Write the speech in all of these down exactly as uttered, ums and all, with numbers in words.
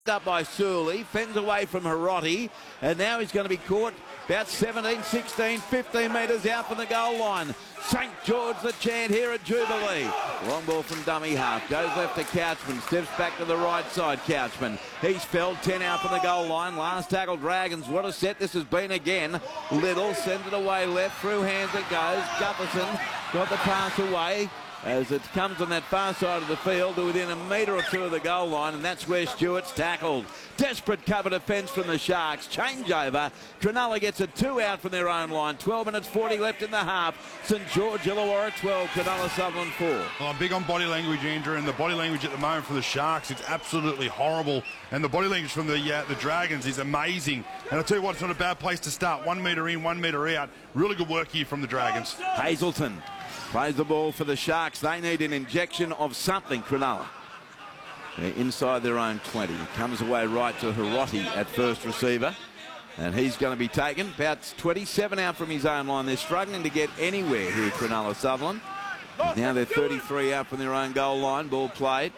Up by Surley, fends away from Hiroti, and now he's going to be caught about seventeen, sixteen, fifteen metres out from the goal line. Saint George the chant here at Jubilee. Long ball from dummy half, goes left to Couchman, steps back to the right side, Couchman. He's felled, ten out from the goal line. Last tackle, Dragons. What a set this has been again. Little sends it away left, through hands it goes. Gutherson got the pass away as it comes on that far side of the field to within a metre or two of the goal line, and that's where Stewart's tackled. Desperate cover defence from the Sharks. Changeover. Cronulla gets a two out from their own line. twelve minutes forty left in the half. St George Illawarra twelve, Cronulla Sutherland four. Well, I'm big on body language, Andrew, and the body language at the moment for the Sharks, it's absolutely horrible. And the body language from the uh, the Dragons is amazing. And I'll tell you what, it's not a bad place to start. One metre in, one metre out. Really good work here from the Dragons. Hazelton plays the ball for the Sharks. They need an injection of something, Cronulla. They're inside their own twenty. He comes away right to Hiroti at first receiver. And he's going to be taken about twenty-seven out from his own line. They're struggling to get anywhere here, Cronulla Sutherland. Now they're thirty-three out from their own goal line. Ball played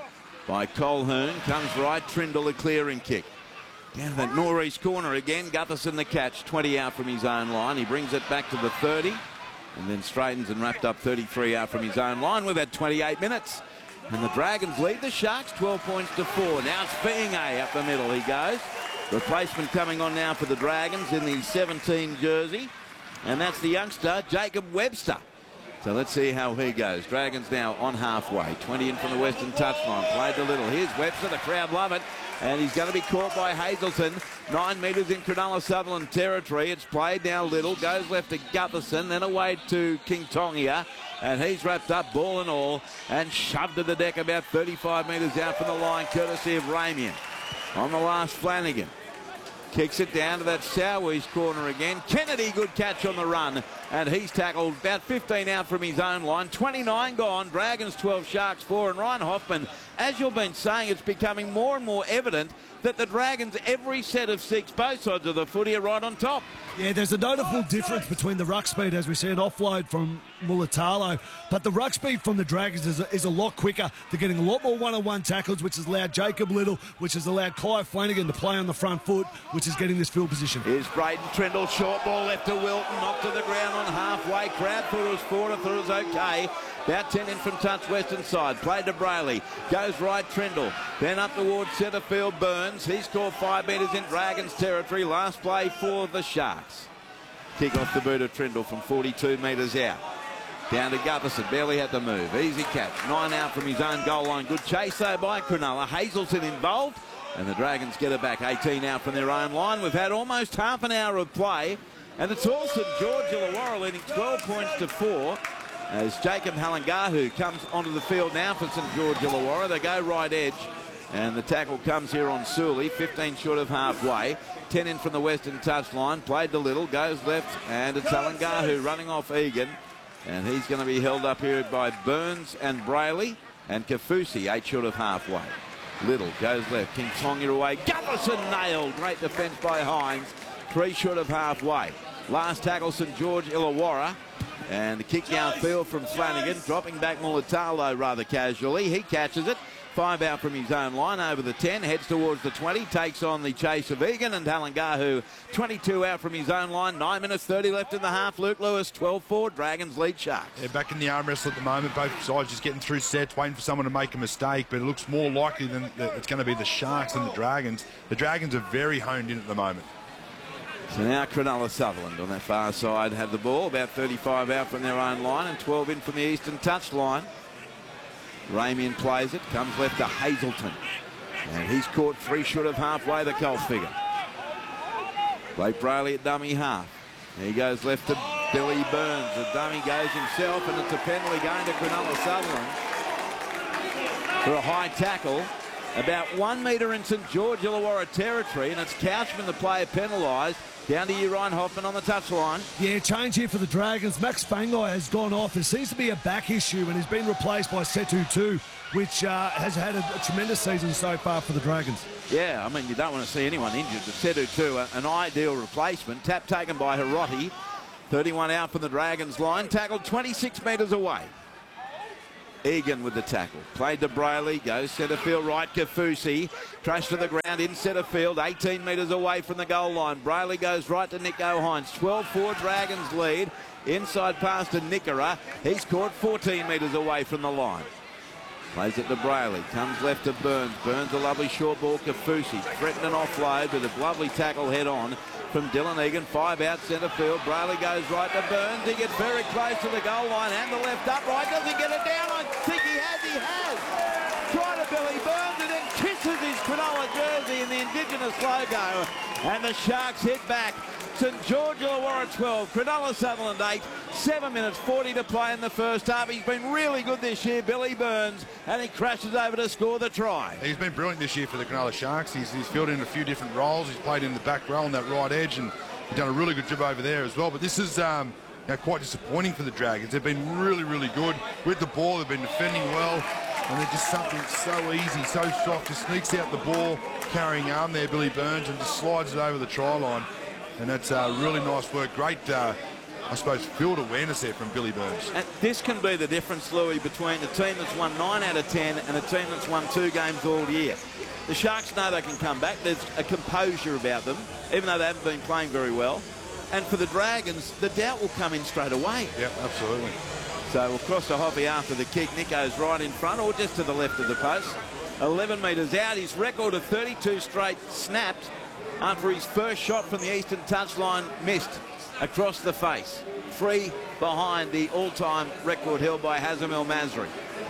by Colquhoun. Comes right, Trindle a clearing kick. Down to that northeast corner again. Gutherson the catch, twenty out from his own line. He brings it back to the thirty. And then straightens and wrapped up thirty-three out from his own line. We've had twenty-eight minutes. And the Dragons lead the Sharks twelve points to four. Now it's Fienge up the middle. He goes. Replacement coming on now for the Dragons in the seventeen jersey. And that's the youngster, Jacob Webster. So let's see how he goes. Dragons now on halfway. twenty in from the western touchline. Played a little. Here's Webster. The crowd love it. And he's going to be caught by Hazelton. Nine metres in Cronulla Sutherland territory. It's played now Little. Goes left to Gutherson. Then away to King Tongia. And he's wrapped up, ball and all, and shoved to the deck about thirty-five metres out from the line, courtesy of Ramian. On the last, Flanagan. Kicks it down to that southeast corner again. Kennedy, good catch on the run. And he's tackled about fifteen out from his own line. twenty-nine gone. Dragons twelve, Sharks four. And Ryan Hoffman, as you've been saying, it's becoming more and more evident that the Dragons, every set of six, both sides of the footy, are right on top. Yeah, there's a notable difference between the ruck speed, as we see an offload from Mulatalo, but the ruck speed from the Dragons is a, is a lot quicker. They're getting a lot more one-on-one tackles, which has allowed Jacob Little, which has allowed Kai Flanagan to play on the front foot, which is getting this field position. Here's Braden Trindle, short ball left to Wilton, knocked to the ground on halfway. Crowd thought it was forward, thought it was okay. About ten in from touch, western side. Played to Brayley. Goes right, Trindle. Then up towards centre field, Burns. He scored five metres in Dragons territory. Last play for the Sharks. Kick off the boot of Trindle from forty-two metres out. Down to Gutherson. Barely had to move. Easy catch. Nine out from his own goal line. Good chase though by Cronulla. Hazelton involved. And the Dragons get it back. eighteen out from their own line. We've had almost half an hour of play. And it's all St George Illawarra leading twelve points to four. As Jacob Halangahu comes onto the field now for St George Illawarra. They go right edge. And the tackle comes here on Surley. fifteen short of halfway. ten in from the western touchline. Played to Little. Goes left. And it's Halangahu running off Egan. And he's going to be held up here by Burns and Brayley. And Kafusi, eight short of halfway. Little goes left. King Tonga away. Gutherson nailed. Great defence by Hines. Three short of halfway. Last tackle, St George Illawarra. And the kick downfield from Flanagan. Dropping back Mulatalo rather casually. He catches it. Five out from his own line over the ten. Heads towards the twenty. Takes on the chase of Egan and Halangahu. twenty-two out from his own line. nine minutes thirty left in the half. Luke Lewis, twelve four. Dragons lead Sharks. Yeah, back in the arm wrestle at the moment. Both sides just getting through sets, waiting for someone to make a mistake. But it looks more likely than that it's going to be the Sharks than the Dragons. The Dragons are very honed in at the moment. So now Cronulla Sutherland on that far side have the ball. About thirty-five out from their own line and twelve in from the eastern touchline. Ramian plays it, comes left to Hazelton. And he's caught three short of halfway, the Colt figure. Blake Brayley at dummy half. He goes left to Billy Burns. The dummy goes himself, and it's a penalty going to Cronulla Sutherland for a high tackle. About one metre in St George Illawarra territory, and it's Couchman, the player, penalised. Down to you, Ryan Hoffman on the touchline. Yeah, change here for the Dragons. Max Fangai has gone off. It seems to be a back issue, and he's been replaced by Setu two, which uh, has had a, a tremendous season so far for the Dragons. Yeah, I mean, you don't want to see anyone injured. But Setu two, an ideal replacement. Tap taken by Hiroti. thirty-one out from the Dragons line. Tackled twenty-six metres away. Egan with the tackle. Played to Brayley. Goes centre field right. Kafusi. Crashed to the ground in centre field. eighteen metres away from the goal line. Brayley goes right to Nico Hines. twelve four Dragons lead. Inside pass to Nickera. He's caught fourteen metres away from the line. Plays it to Brayley. Comes left to Burns. Burns a lovely short ball. Kafusi. Threatening offload with a lovely tackle head on from Dylan Egan. Five out centre field. Brayley goes right to Burns. He gets very close to the goal line and the left upright. Does he get it down? I think he has. He has. Try to Billy Burns and then kisses his Cronulla jersey in the Indigenous logo. And the Sharks hit back. St George Illawarra twelve, Cronulla Sutherland eight, seven minutes forty to play in the first half. He's been really good this year, Billy Burns, and he crashes over to score the try. He's been brilliant this year for the Cronulla Sharks. He's, he's filled in a few different roles. He's played in the back row on that right edge, and he's done a really good job over there as well. But this is um, you know, quite disappointing for the Dragons. They've been really, really good with the ball. They've been defending well, and they're just something so easy, so soft. Just sneaks out the ball, carrying arm there, Billy Burns, and just slides it over the try line. And that's uh, really nice work. Great, uh, I suppose, field awareness there from Billy Burns. And this can be the difference, Louis, between a team that's won nine out of ten and a team that's won two games all year. The Sharks know they can come back. There's a composure about them, even though they haven't been playing very well. And for the Dragons, the doubt will come in straight away. Yeah, absolutely. So we'll cross the Hoppy after the kick. Nico's right in front or just to the left of the post. eleven metres out. His record of thirty-two straight snapped after his first shot from the eastern touchline missed across the face. Three behind the all-time record held by Hazem El Masri.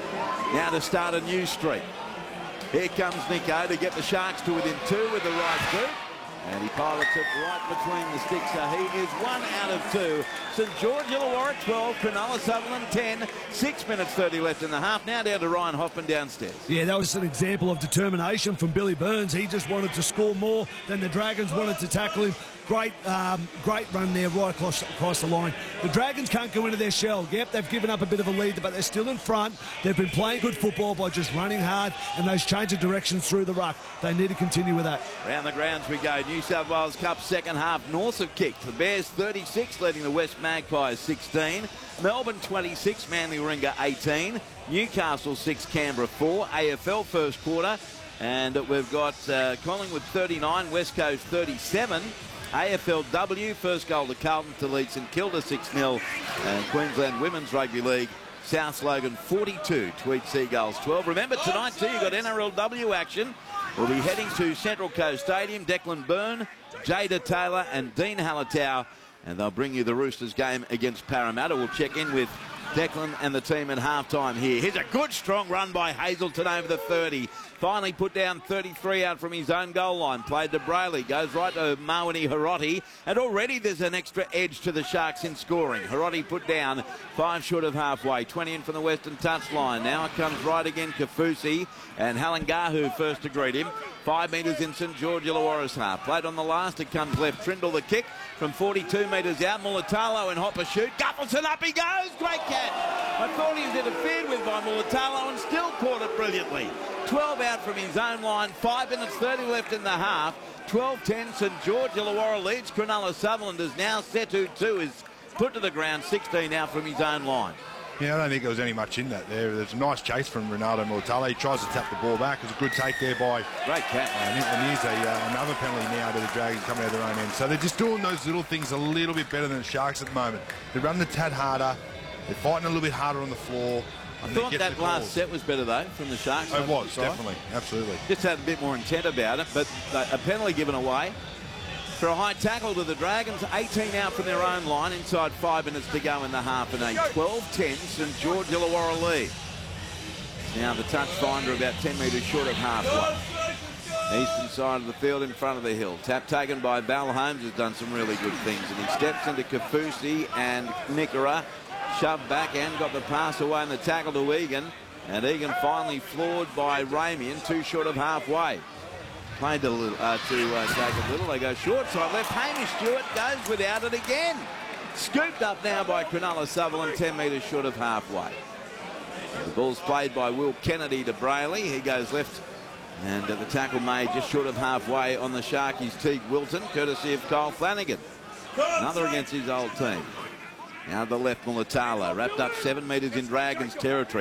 Now to start a new streak. Here comes Nico to get the Sharks to within two with the right boot. And he pilots it right between the sticks, so he is one out of two. St George Illawarra twelve, Cronulla Sutherland ten. Six minutes thirty left in the half. Now down to Ryan Hoffman downstairs. Yeah, that was an example of determination from Billy Burns. He just wanted to score more than the Dragons wanted to tackle him. Great, um, great run there right across, across the line. The Dragons can't go into their shell. Yep, they've given up a bit of a lead, but they're still in front. They've been playing good football by just running hard and those change of directions through the ruck. They need to continue with that. Round the grounds we go. New South Wales Cup second half. North have kicked. The Bears thirty-six, leading the West Magpies sixteen. Melbourne twenty-six, Manly Warringah eighteen. Newcastle six, Canberra four. A F L first quarter. And we've got uh, Collingwood thirty-nine, West Coast thirty-seven. A F L W, first goal to Carlton to lead St Kilda six nil. And Queensland Women's Rugby League, South Logan forty-two, Tweed Seagulls twelve. Remember, tonight too, you've got N R L W action. We'll be heading to Central Coast Stadium. Declan Byrne, Jada Taylor and Dean Hallertau. And they'll bring you the Roosters game against Parramatta. We'll check in with Declan and the team at halftime here. Here's a good strong run by Hazelton over the thirty. Finally put down thirty-three out from his own goal line. Played to Brayley. Goes right to Mawani Hiroti. And already there's an extra edge to the Sharks in scoring. Hiroti put down five short of halfway. twenty in from the western touchline. Now it comes right again. Kafusi and Halangahu first to greet him. Five metres in St George Illawarra's half. Played on the last. It comes left. Trindle the kick from forty-two metres out. Mulatalo and Hopper shoot. Guffleson up he goes. Great catch. I thought he was interfered with by Mulatalo and still caught it brilliantly. twelve out from his own line. five minutes thirty left in the half. twelve ten St George Illawarra leads. Cronulla Sutherland is now Setu two is put to the ground. sixteen out from his own line. Yeah, I don't think there was any much in that there. There's a nice chase from Ronaldo Mulatalo. He tries to tap the ball back. It's a good take there by... Great catch. Uh, and here's a, uh, another penalty now to the Dragons coming out of their own end. So they're just doing those little things a little bit better than the Sharks at the moment. They're running a tad harder. They're fighting a little bit harder on the floor. I thought that last set was better, though, from the Sharks. Oh, it was, definitely. Absolutely. Just had a bit more intent about it, but a penalty given away. For a high tackle to the Dragons, eighteen out from their own line, inside five minutes to go in the half, and a twelve ten St George Illawarra lead. Now the touch finder about ten metres short of halfway. Eastern side of the field in front of the hill. Tap taken by Val Holmes, who's done some really good things, and he steps into Kafusi and Nickera, shoved back and got the pass away and the tackle to Egan, and Egan finally floored by Ramian, too short of halfway. Played to, uh, to uh, Jacob Little. They go short side left. Hamish Stewart goes without it again. Scooped up now by Cronulla Sutherland, ten metres short of halfway. The ball's played by Will Kennedy to Brayley. He goes left, and uh, the tackle made just short of halfway on the Sharkies. Teague Wilton, courtesy of Kyle Flanagan. Another against his old team. Now the left, Mulatalo, wrapped up seven metres in Dragons territory.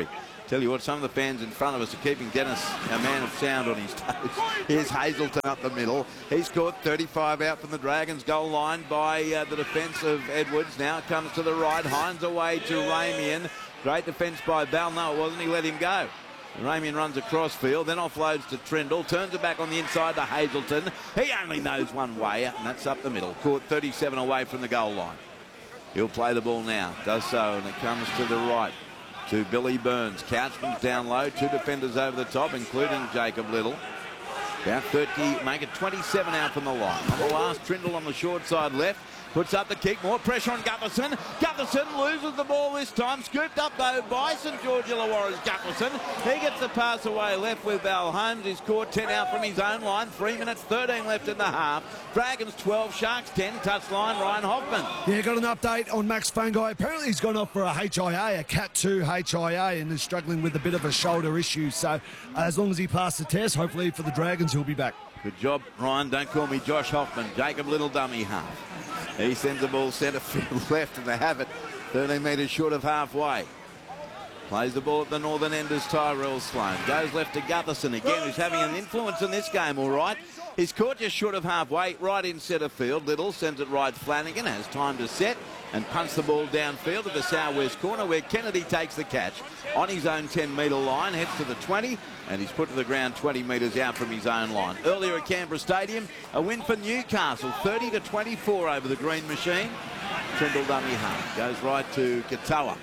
Tell you what, some of the fans in front of us are keeping Dennis, a man of sound, on his toes. Here's Hazelton up the middle. He's caught thirty-five out from the Dragons goal line by uh, the defence of Edwards. Now comes to the right. Hines away to Ramian. Great defence by Bell. No, it wasn't. He let him go. Ramian runs across field, then offloads to Trindle. Turns it back on the inside to Hazelton. He only knows one way, and that's up the middle. Caught thirty-seven away from the goal line. He'll play the ball now. Does so, and it comes to the right to Billy Burns. Couchman's down low. Two defenders over the top, including Jacob Little. About thirty, make it twenty-seven out from the line. On the last, Trindle on the short side left. Puts up the kick. More pressure on Gutherson. Gutherson loses the ball this time. Scooped up, though, by St George Illawarra's Gutherson. He gets the pass away left with Val Holmes. He's caught ten out from his own line. Three minutes, thirteen left in the half. Dragons twelve, Sharks ten. Touchline, Ryan Hoffman. Yeah, got an update on Max Fungi. Apparently he's gone off for a H I A, a Cat two H I A, and is struggling with a bit of a shoulder issue. So uh, as long as he passes the test, hopefully for the Dragons he'll be back. Good job, Ryan. Don't call me Josh Hoffman. Jacob Little, dummy half. He sends the ball centre field left, and they have it thirteen metres short of halfway. Plays the ball at the northern end as Tyrell Sloan. Goes left to Gutherson again, who's having an influence in this game, all right. He's caught just short of halfway, right in centre field. Little sends it right. Flanagan has time to set and punts the ball downfield to the southwest corner, where Kennedy takes the catch on his own ten metre line, heads to the twenty, and he's put to the ground twenty metres out from his own line. Earlier at Canberra Stadium, a win for Newcastle, thirty to twenty-four over the Green Machine. Trindle dummy half, goes right to Katoa.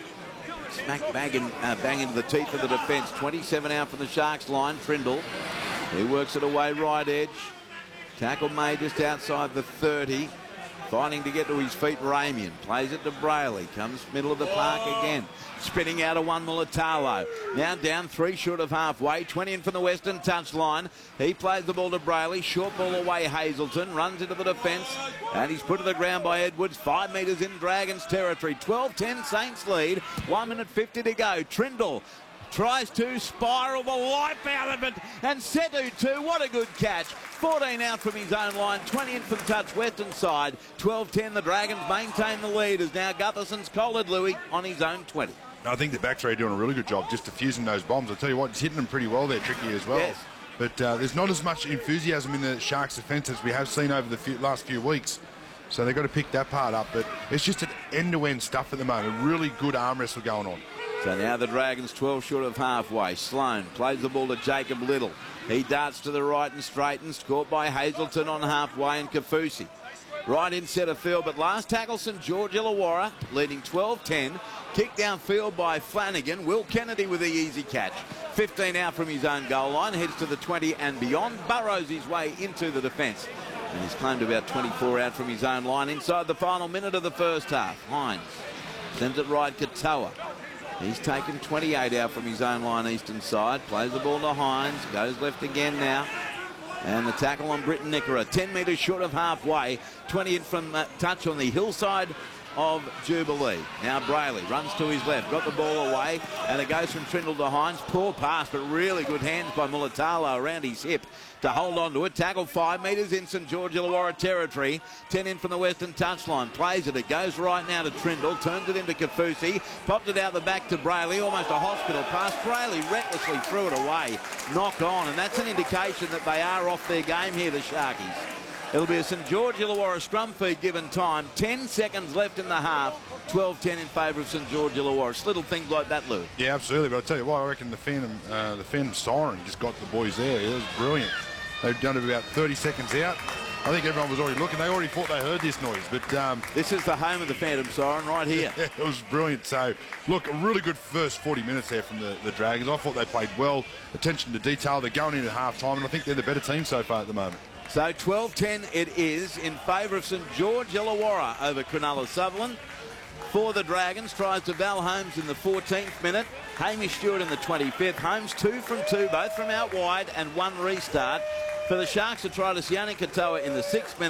Smack banging, uh, bang into the teeth of the defence. twenty-seven out from the Sharks line. Trindle, he works it away right edge. Tackle made just outside the thirty. Finding to get to his feet, Ramian. Plays it to Brayley. Comes middle of the park again. Spinning out of one, Mulatalo. Now down three short of halfway. twenty in from the western touchline. He plays the ball to Brayley. Short ball away, Hazelton. Runs into the defence. And he's put to the ground by Edwards. Five metres in Dragons territory. twelve ten Saints lead. one minute fifty to go. Trindle tries to spiral the life out of it, and Setu too. What a good catch. fourteen out from his own line, twenty in from touch western side. twelve ten, the Dragons maintain the lead as now Gutherson's collared Louis on his own twenty. I think the back three are doing a really good job just diffusing those bombs. I'll tell you what, it's hitting them pretty well there, Tricky, as well. Yes. But uh, there's not as much enthusiasm in the Sharks' defence as we have seen over the few, last few weeks. So they've got to pick that part up. But it's just an end-to-end stuff at the moment. Really good arm wrestle going on. So now the Dragons twelve short of halfway. Sloan plays the ball to Jacob Little. He darts to the right and straightens. Caught by Hazelton on halfway and Kafusi. Right in centre field, but last tackle St George Illawarra, leading twelve ten. Kick downfield by Flanagan. Will Kennedy with the easy catch. fifteen out from his own goal line. Heads to the twenty and beyond. Burrows his way into the defence. And he's claimed about twenty-four out from his own line inside the final minute of the first half. Hines sends it right, Katoa. He's taken twenty-eight out from his own line eastern side. Plays the ball to Hines. Goes left again now. And the tackle on Britton Nickera. ten metres short of halfway. twenty in from uh, touch on the hillside of Jubilee. Now Brayley runs to his left. Got the ball away. And it goes from Trindle to Hines. Poor pass, but really good hands by Mulatalo around his hip to hold on to it. Tackle five metres in St George Illawarra territory. ten in from the western touchline. Plays it. It goes right now to Trindle. Turns it into Kafusi. Popped it out the back to Brayley. Almost a hospital pass. Brayley recklessly threw it away. Knock on. And that's an indication that they are off their game here, the Sharkies. It'll be a St George Illawarra scrum feed given time. ten seconds left in the half. twelve ten in favour of St George Illawarra. It's little things like that, Lou. Yeah, absolutely. But I'll tell you what, I reckon the Phantom, uh, the Phantom siren just got the boys there. It was brilliant. They've done it about thirty seconds out. I think everyone was already looking. They already thought they heard this noise. But um, this is the home of the Phantom siren right here. Yeah, it was brilliant. So, look, a really good first forty minutes there from the, the Dragons. I thought they played well. Attention to detail. They're going into half-time, and I think they're the better team so far at the moment. So twelve ten it is in favour of St George Illawarra over Cronulla Sutherland. For the Dragons, tries to Val Holmes in the fourteenth minute. Hamish Stewart in the twenty-fifth. Holmes two from two, both from out wide, and one restart. For the Sharks, to try to Sione Katoa in the sixth minute.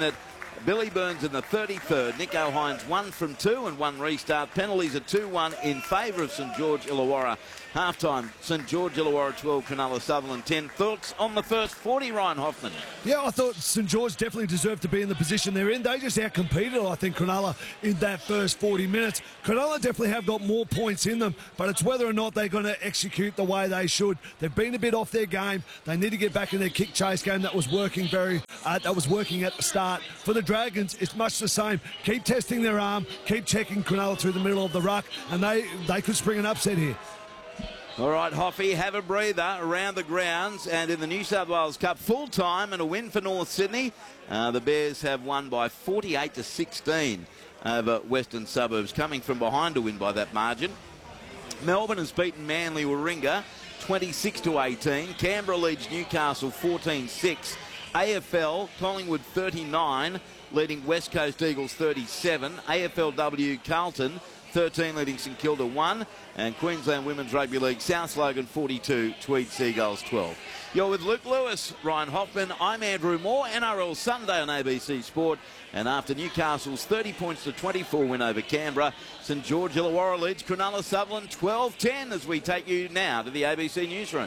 Billy Burns in the thirty-third. Nico Hines one from two and one restart. Penalties are two one in favour of St George Illawarra. Half-time, St George Illawarra twelve, Cronulla Sutherland ten. Thoughts on the first forty, Ryan Hoffman? Yeah, I thought St George definitely deserved to be in the position they're in. They just outcompeted, I think, Cronulla in that first forty minutes. Cronulla definitely have got more points in them, but it's whether or not they're going to execute the way they should. They've been a bit off their game. They need to get back in their kick chase game that was working very, uh, that was working at the start. For the Dragons, it's much the same. Keep testing their arm, keep checking Cronulla through the middle of the ruck, and they, they could spring an upset here. All right, Hoffy, have a breather around the grounds, and in the New South Wales Cup, full time and a win for North Sydney. Uh, the Bears have won by forty-eight to sixteen over Western Suburbs, coming from behind to win by that margin. Melbourne has beaten Manly Warringah twenty-six to eighteen. Canberra leads Newcastle fourteen six. A F L, Collingwood thirty-nine, leading West Coast Eagles thirty-seven. A F L W, Carlton thirteen, leading St Kilda one. And Queensland Women's Rugby League, South Logan forty-two, Tweed Seagulls twelve. You're with Luke Lewis, Ryan Hoffman. I'm Andrew Moore. N R L Sunday on A B C Sport. And after Newcastle's thirty points to twenty-four win over Canberra, St George Illawarra leads Cronulla Sutherland twelve ten as we take you now to the A B C Newsroom.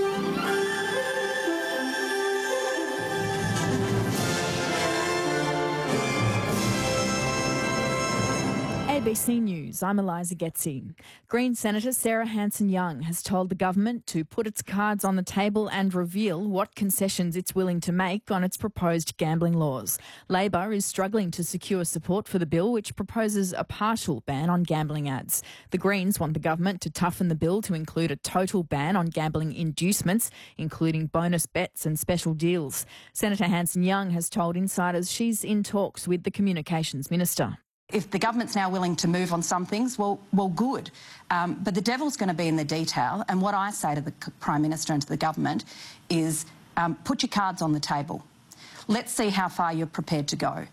A B C News, I'm Eliza Getzi. Green Senator Sarah Hanson-Young has told the government to put its cards on the table and reveal what concessions it's willing to make on its proposed gambling laws. Labor is struggling to secure support for the bill, which proposes a partial ban on gambling ads. The Greens want the government to toughen the bill to include a total ban on gambling inducements, including bonus bets and special deals. Senator Hanson-Young has told insiders she's in talks with the Communications Minister. If the government's now willing to move on some things, well, well, good. Um, but the devil's going to be in the detail. And what I say to the Prime Minister and to the government is um, put your cards on the table. Let's see how far you're prepared to go.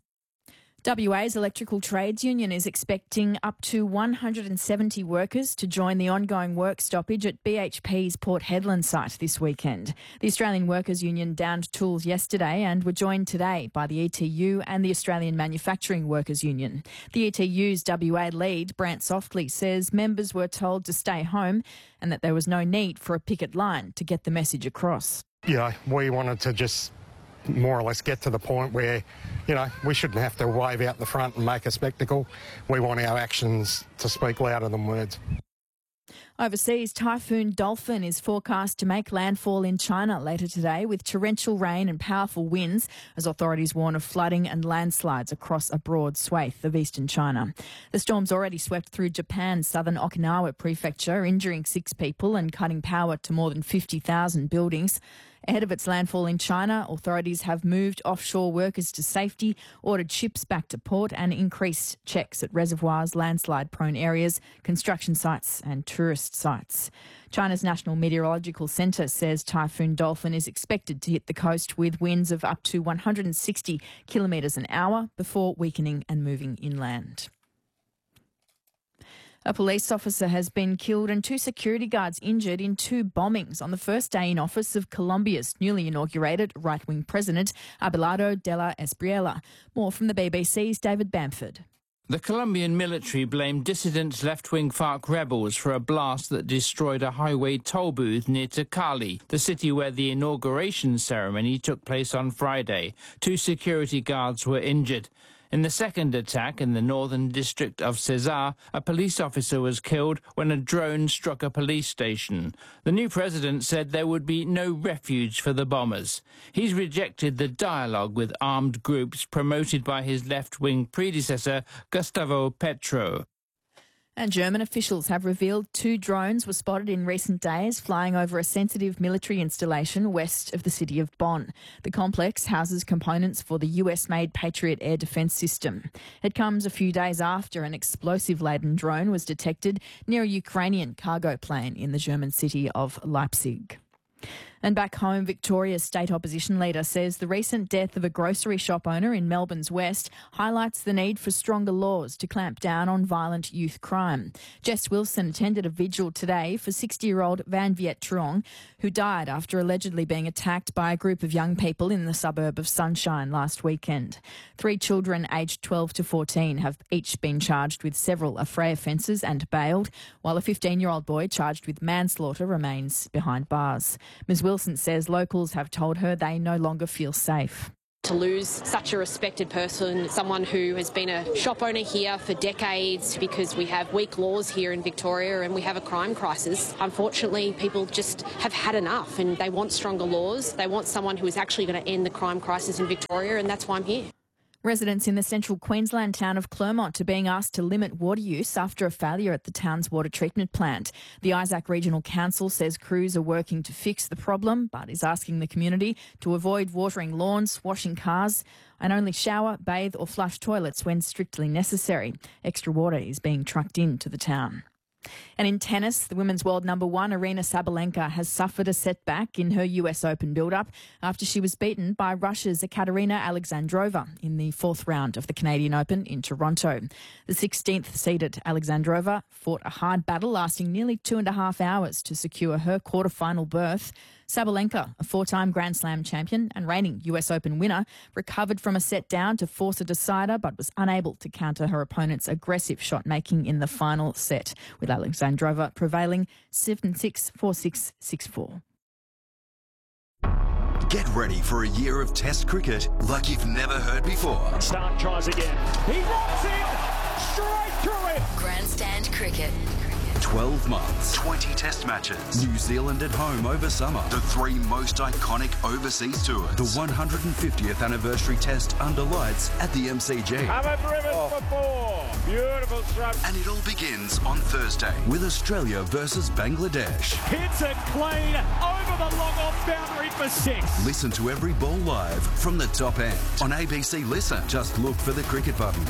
W A's Electrical Trades Union is expecting up to one hundred seventy workers to join the ongoing work stoppage at B H P's Port Hedland site this weekend. The Australian Workers Union downed tools yesterday and were joined today by the E T U and the Australian Manufacturing Workers Union. The E T U's W A lead, Brant Softley, says members were told to stay home and that there was no need for a picket line to get the message across. You know, we wanted to just more or less get to the point where, you know, we shouldn't have to wave out the front and make a spectacle. We want our actions to speak louder than words. Overseas, Typhoon Dolphin is forecast to make landfall in China later today with torrential rain and powerful winds as authorities warn of flooding and landslides across a broad swathe of eastern China. The storm's already swept through Japan's southern Okinawa prefecture, injuring six people and cutting power to more than fifty thousand buildings. Ahead of its landfall in China, authorities have moved offshore workers to safety, ordered ships back to port and increased checks at reservoirs, landslide-prone areas, construction sites and tourist sites. China's National Meteorological Centre says Typhoon Dolphin is expected to hit the coast with winds of up to one hundred sixty kilometres an hour before weakening and moving inland. A police officer has been killed and two security guards injured in two bombings on the first day in office of Colombia's newly inaugurated right-wing president, Abelardo de la Espriella. More from the B B C's David Bamford. The Colombian military blamed dissident left-wing FARC rebels for a blast that destroyed a highway toll booth near to Cali, the city where the inauguration ceremony took place on Friday. Two security guards were injured. In the second attack in the northern district of Cesar, a police officer was killed when a drone struck a police station. The new president said there would be no refuge for the bombers. He's rejected the dialogue with armed groups promoted by his left-wing predecessor, Gustavo Petro. And German officials have revealed two drones were spotted in recent days flying over a sensitive military installation west of the city of Bonn. The complex houses components for the U S-made Patriot air defence system. It comes a few days after an explosive-laden drone was detected near a Ukrainian cargo plane in the German city of Leipzig. And back home, Victoria's state opposition leader says the recent death of a grocery shop owner in Melbourne's West highlights the need for stronger laws to clamp down on violent youth crime. Jess Wilson attended a vigil today for sixty-year-old Van Viet Truong, who died after allegedly being attacked by a group of young people in the suburb of Sunshine last weekend. Three children aged twelve to fourteen have each been charged with several affray offences and bailed, while a fifteen-year-old boy charged with manslaughter remains behind bars. Miz Wilson says locals have told her they no longer feel safe. To lose such a respected person, someone who has been a shop owner here for decades, because we have weak laws here in Victoria and we have a crime crisis. Unfortunately, people just have had enough and they want stronger laws. They want someone who is actually going to end the crime crisis in Victoria, and that's why I'm here. Residents in the central Queensland town of Clermont are being asked to limit water use after a failure at the town's water treatment plant. The Isaac Regional Council says crews are working to fix the problem, but is asking the community to avoid watering lawns, washing cars, and only shower, bathe or flush toilets when strictly necessary. Extra water is being trucked into the town. And in tennis, the women's world number one, Aryna Sabalenka, has suffered a setback in her U S Open build-up after she was beaten by Russia's Ekaterina Alexandrova in the fourth round of the Canadian Open in Toronto. The sixteenth-seeded Alexandrova fought a hard battle lasting nearly two and a half hours to secure her quarter-final berth. Sabalenka, a four-time Grand Slam champion and reigning U S Open winner, recovered from a set down to force a decider but was unable to counter her opponent's aggressive shot-making in the final set, with Alexandrova prevailing seven six, four six, six four. Get ready for a year of Test cricket like you've never heard before. Stark tries again. He walks in straight through it. Grandstand cricket. twelve months, twenty test matches, New Zealand at home over summer, the three most iconic overseas tours, the one hundred fiftieth anniversary test under lights at the M C G. Hammer driven oh. for four. Beautiful stroke. And it all begins on Thursday with Australia versus Bangladesh. Hits it clean over the long off boundary for six. Listen to every ball live from the top end on A B C Listen. Just look for the cricket button.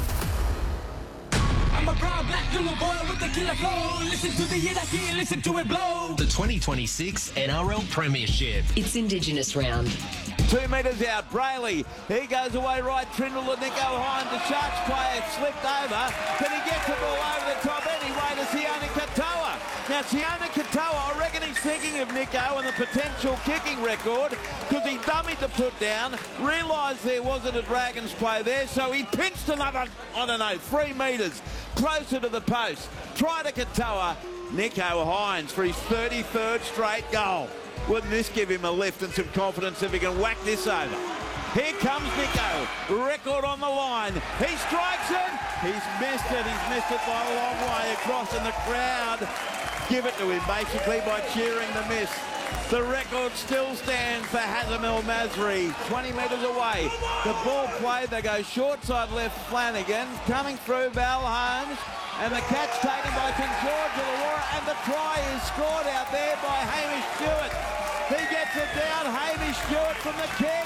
I'm a proud black little boy with the killer flow. Listen to the hit I hear, listen to it blow. The twenty twenty-six N R L Premiership. It's Indigenous round. Two metres out, Brayley. He goes away right, Trindle and Nico Hines. The Sharks player slipped over. Can he get the ball over the top anyway to Sione Katoa? Now, Sione Katoa, I reckon he's thinking of Nico and the potential kicking record because he dummied the put down, realised there wasn't a Dragons play there, so he pinched another, I don't know, three metres closer to the post. Try to Katoa. Nico Hines for his thirty-third straight goal. Wouldn't this give him a lift and some confidence if he can whack this over? Here comes Nico. Record on the line. He strikes it. He's missed it. He's missed it by a long way across, and the crowd give it to him basically by cheering the miss. The record still stands for Hazem El Masri, twenty metres away. The ball play, they go short side left, Flanagan, coming through Val Holmes, and the catch taken by St George Illawarra, and the try is scored out there by Hamish Stewart. He gets it down, Hamish Stewart from the kick.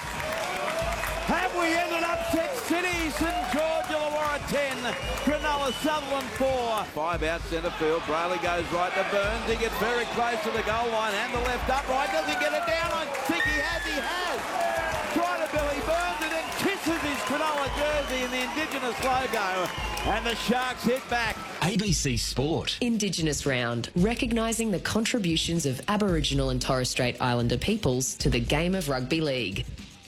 Have we ended up Tech City, St George Illawarra ten, Cronulla Sutherland four. Five out centre field, Brayley goes right to Burns. He gets very close to the goal line and the left upright. Does he get it down? I think he has, he has. Try to Billy Burns and then kisses his Cronulla jersey in the Indigenous logo. And the Sharks hit back. A B C Sport. Indigenous round, recognising the contributions of Aboriginal and Torres Strait Islander peoples to the game of rugby league.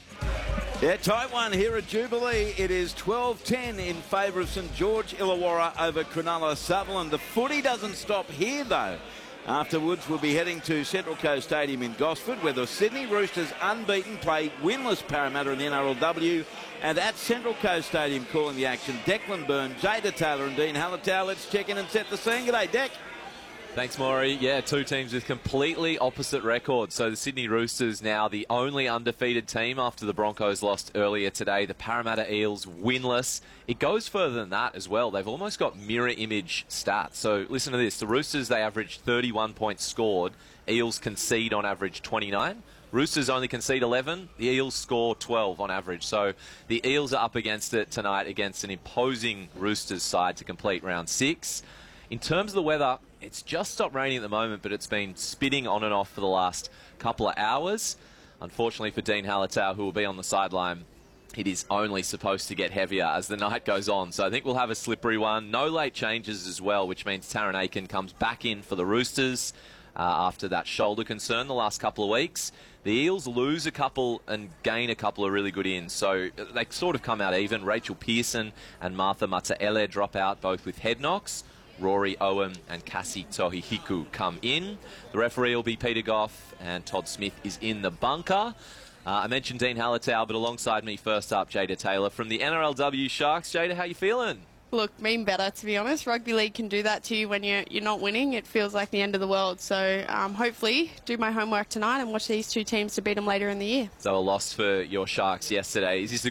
Yeah, tight one here at Jubilee. It is twelve ten in favour of St George Illawarra over Cronulla Sutherland. The footy doesn't stop here, though. Afterwards, we'll be heading to Central Coast Stadium in Gosford, where the Sydney Roosters, unbeaten, play winless Parramatta in the N R L W. And at Central Coast Stadium, calling the action, Declan Byrne, Jada Taylor and Dean Hallertau. Let's check in and set the scene. G'day, Deck. Thanks, Maury. Yeah, two teams with completely opposite records. So the Sydney Roosters now the only undefeated team after the Broncos lost earlier today. The Parramatta Eels winless. It goes further than that as well. They've almost got mirror image stats. So listen to this. The Roosters, they average thirty-one points scored. Eels concede on average twenty-nine. Roosters only concede eleven. The Eels score twelve on average. So the Eels are up against it tonight against an imposing Roosters side to complete round six. In terms of the weather, it's just stopped raining at the moment, but it's been spitting on and off for the last couple of hours. Unfortunately for Dean Halatau, who will be on the sideline, it is only supposed to get heavier as the night goes on. So I think we'll have a slippery one. No late changes as well, which means Tarryn Aiken comes back in for the Roosters uh, after that shoulder concern the last couple of weeks. The Eels lose a couple and gain a couple of really good ins. So they sort of come out even. Rachel Pearson and Martha Mataele drop out, both with head knocks. Rory Owen and Cassie Tohihiku come in. The referee will be Peter Goff, and Todd Smith is in the bunker. Uh, I mentioned Dean Halatau, but alongside me first up, Jada Taylor from the N R L W Sharks. Jada, how you feeling? Look, mean better, to be honest. Rugby league can do that to you when you're, you're not winning. It feels like the end of the world. So um, hopefully do my homework tonight and watch these two teams to beat them later in the year. So a loss for your Sharks yesterday. Is this a